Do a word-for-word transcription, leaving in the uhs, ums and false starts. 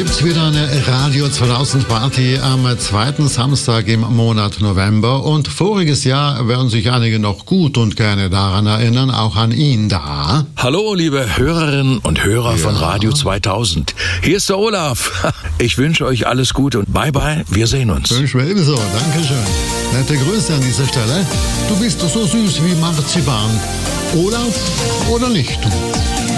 gibt's wieder eine Radio zweitausend Party am zweiten Samstag im Monat November. Und voriges Jahr werden sich einige noch gut und gerne daran erinnern, auch an ihn da. Hallo, liebe Hörerinnen und Hörer ja. von Radio zweitausend. Hier ist der Olaf. Ich wünsche euch alles Gute und bye bye, wir sehen uns. Wünschen wir ebenso, Dankeschön. Nette Grüße an dieser Stelle. Du bist so süß wie Marzipan. Olaf oder nicht?